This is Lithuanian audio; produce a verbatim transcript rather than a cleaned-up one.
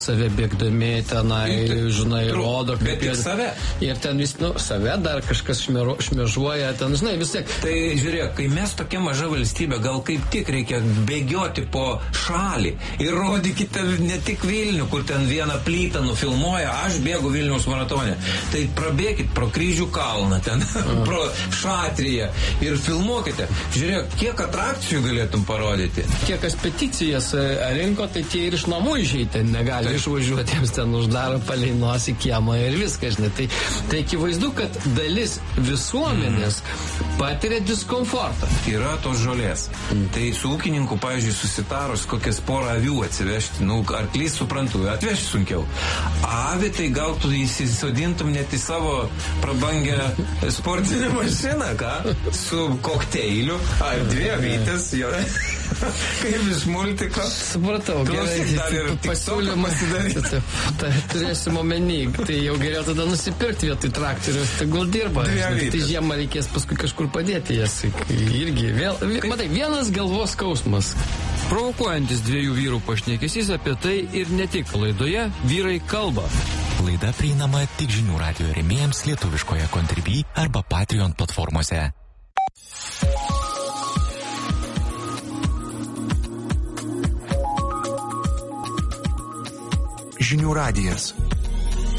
save bėgdami tenai, Ir, žinai, tru, rodo, bet tik save. Ir ten vis, nu, save dar kažkas šmėro, šmėžuoja, ten, žinai, vis tiek. Tai žiūrėk, kai mes tokia maža valstybė, gal kaip tik reikia bėgioti po šalį ir rodykite ne tik Vilnių, kur ten vieną plytą nufilmuoja, aš bėgu Vilniaus maratone. Tai prabėkit pro Kryžių kalną, ten, mm. pro Šatriją ir filmuokite. Žiūrėk, kiek atrakcijų galėtum parodyti. Kiek kas peticijas rinko, tai tie ir iš namų išeiti negali išvažiuoti, jiems ten uždaro palei nosį kiemą ir viskas, žinai. Tai, tai akivaizdu, kad dalis visuomenės mm. patiria diskomfortą. Yra tos žolės. Mm. Tai su ūkininku, pavyzdžiui, susitarus kokias porą avių atsivežti, nu, arklys suprantu, atvežti sunkiau. Avį tai gal tu įsisodintum net į savo prabangę sportinę mašiną, ką? Su kokteiliu, ar dvi avytės, jo. Kaip iš multiko. Supratau, Klausyk, gerai. dar ir Pasiūlymą pasidaryti. Tai turėsim omeny, tai jau geriau tada nusipirkti vietoj traktorius, tegul dirba. Tai žiemą reikės paskui kažkur padėti jas. Irgi vėl, matai, vienas galvos skausmas. Provokuojantis dviejų vyrų pašnekesys apie tai ir ne tik laidoje Vyrai kalba. Laida prieinama tik žinių radijo rėmėjams lietuviškoje Contribui arba Patreon platformose. Žinių radijas.